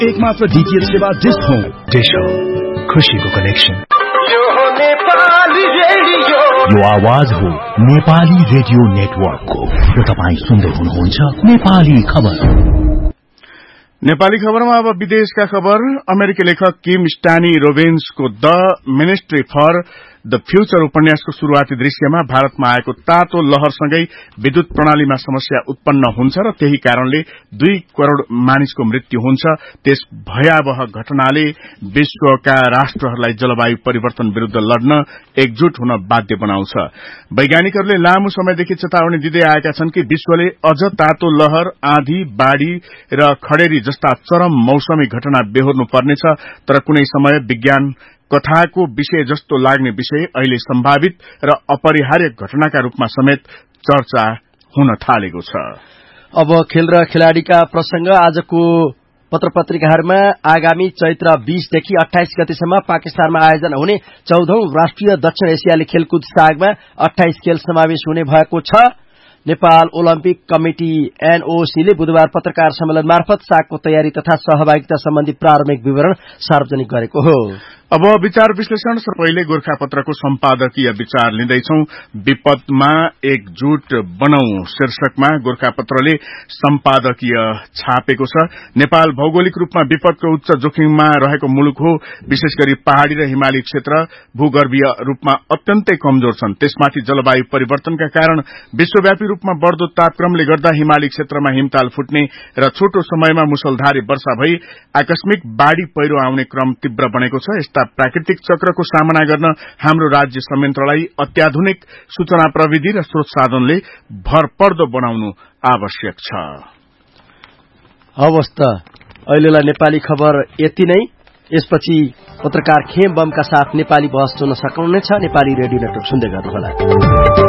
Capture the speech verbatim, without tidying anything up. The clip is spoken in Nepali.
एक मात्र डीटीएच सेवा डिश होम। डिश होम, खुशीको कनेक्सन। यो नेपाली रेडियो, यो आवाज हो नेपाली रेडियो नेटवर्कको। र तपाईँ सुन्दै हुनुहुन्छ नेपाली खबर। नेपाली खबरमा अब विदेशका खबर। अमेरिकी लेखक किम स्टानी रोबिन्सको the ministry for the future उपन्यासको शुरूआती दृश्यमा भारतमा आएको तातो लहरसँगै विद्युत प्रणालीमा समस्या उत्पन्न हुन्छ र त्यही कारणले दुई करोड़ मानिसको मृत्यु हुन्छ। त्यस भयावह घटनाले विश्वका राष्ट्रहरूलाई जलवायु परिवर्तन विरूद्ध लड्न एकजुट हुन बाध्य बनाउँछ। वैज्ञानिकहरूले लामो समयदेखि चेतावनी दिँदै आएका छन् कि विश्वले अझ तातो लहर, आँधी, बाढ़ी र खडेरी जस्ता चरम मौसमी घटना बेहोर्नु पर्नेछ। तर कुनै समय विज्ञान कथाको विषय जस्तो लाग्ने विषय अहिले सम्भावित र अपरिहार्य घटनाका रूपमा समेत चर्चा हुन थालेको छ। अब खेल र खेलाड़ीका प्रसंग। आजको पत्र पत्रिकाहरूमा आगामी चैत्र बीसदेखि अठाइस गतेसम्म पाकिस्तानमा आयोजना हुने चौधौं राष्ट्रिय दक्षिण एसियाली खेलकुद सागमा अठाइस खेल समावेश हुने भएको छ। नेपाल ओलम्पिक कमिटी एनओसीले बुधबार पत्रकार सम्मेलन मार्फत सागको तयारी तथा सहभागिता सम्बन्धी प्रारम्भिक विवरण सार्वजनिक गरेको हो। अब विचार विश्लेषण। पहिले गोरखापत्रको सम्पादकीय विचार लिँदैछौ। विपदमा एकजुट बनौं शीर्षकमा गोरखापत्रले सम्पादकीय छापेको छ। नेपाल भौगोलिक रूपमा विपदको उच्च जोखिममा रहेको मुलुक हो। विशेष गरी पहाड़ी र हिमाली क्षेत्र भूगर्भीय रूपमा अत्यन्तै कमजोर छन्। त्यसमाथि जलवायु परिवर्तनका कारण विश्वव्यापी रूपमा बढ़दो तापक्रमले गर्दा हिमाली क्षेत्रमा हिमताल फुट्ने र छोटो समयमा मुसलधारे वर्षा भई आकस्मिक बाढ़ी पहिरो आउने क्रम तीव्र बनेको छ। यस्ता प्राकृतिक चक्रको सामना गर्न हाम्रो राज्य संयन्त्रलाई अत्याधुनिक सूचना प्रविधि र स्रोत साधनले भरपर्दो बनाउनु आवश्यक छ। हवस् त अहिलेलाई नेपाली खबर यति नै। यसपछि पत्रकार खेम बमका साथ नेपाली बहस सुन्न सक्नुहुनेछ। नेपाली रेडियो नेटवर्क सुन्दै गर्नुहोला।